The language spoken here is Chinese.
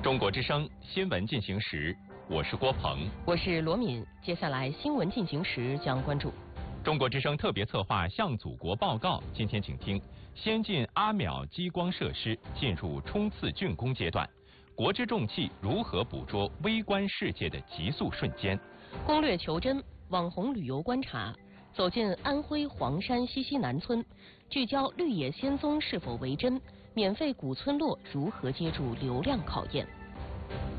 中国之声新闻进行时，我是郭鹏， 我是罗敏。接下来新闻进行时将关注中国之声特别策划向祖国报告。今天请听：先进阿邈激光设施进入冲刺竣工阶段，国之重器如何捕捉微观世界的急速瞬间？ 攻略求真，网红旅游观察，走进安徽黄山西溪南村，聚焦绿野仙踪是否为真，免费古村落如何接住流量考验。